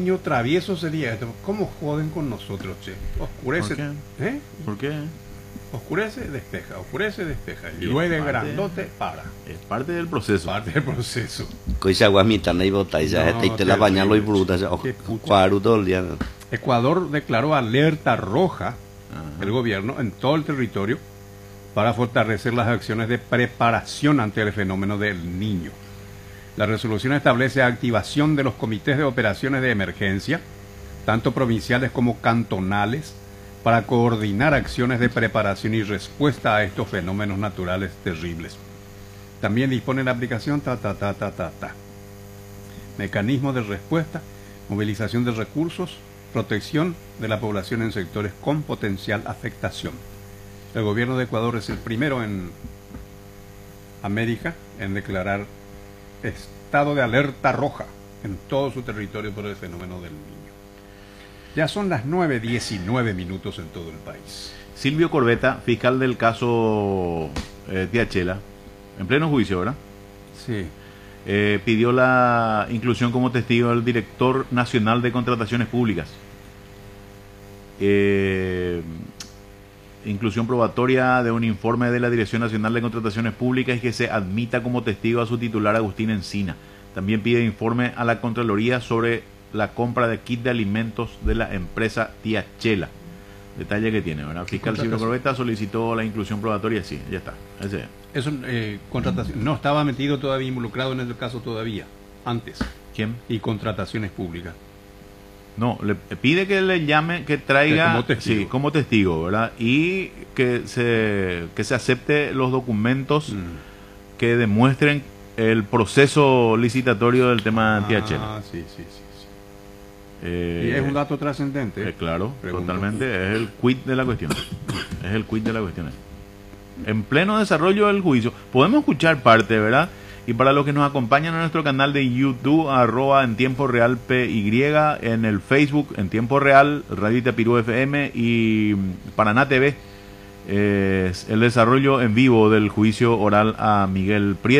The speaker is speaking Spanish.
niño travieso sería esto. ¿Cómo joden con nosotros, che? Oscurece. ¿Por qué? ¿Eh? ¿Por qué? Oscurece, despeja. Y Y llueve es parte- grandote, para. Es parte del proceso. Parte del proceso. Coisa guamitana y bota, ya No, te la baña lo y terrible, bruta, ya qué pucha. cuaru todo el día. Ecuador declaró alerta roja, Ajá. el gobierno, en todo el territorio, para fortalecer las acciones de preparación ante el fenómeno del Niño. La resolución establece activación de los comités de operaciones de emergencia, tanto provinciales como cantonales, para coordinar acciones de preparación y respuesta a estos fenómenos naturales terribles. También dispone la aplicación mecanismos de respuesta, movilización de recursos, protección de la población en sectores con potencial afectación. El gobierno de Ecuador es el primero en América en declarar estado de alerta roja en todo su territorio por el fenómeno del Niño. Ya son las 9:19 en todo el país. Silvio Corbetta, fiscal del caso Tiachela, en pleno juicio, ¿verdad? Sí. Pidió la inclusión como testigo del director nacional de contrataciones públicas. Inclusión probatoria de un informe de la Dirección Nacional de Contrataciones Públicas y que se admita como testigo a su titular Agustín Encina. También pide informe a la Contraloría sobre la compra de kit de alimentos de la empresa Tiachela. Detalle que tiene, ¿verdad? Fiscal Silvio Corbetta solicitó la inclusión probatoria, sí, ya está. Ese. Eso, contratación, no estaba metido todavía, involucrado en el caso todavía, antes. ¿Quién? Y contrataciones públicas. No, le pide que le llame, que traiga Como testigo. Sí, como testigo, ¿verdad? Y que se acepte los documentos que demuestren el proceso licitatorio del tema Tiachela. Ah, sí. Y es un dato trascendente. Claro, Pregunto. totalmente, es el quid de la cuestión. Es el quid de la cuestión. En pleno desarrollo del juicio, podemos escuchar parte, ¿verdad? Y para los que nos acompañan en nuestro canal de YouTube, @ en tiempo real PY, en el Facebook, en tiempo real, Radio Itapirú FM y Paraná TV, es el desarrollo en vivo del juicio oral a Miguel Prieto.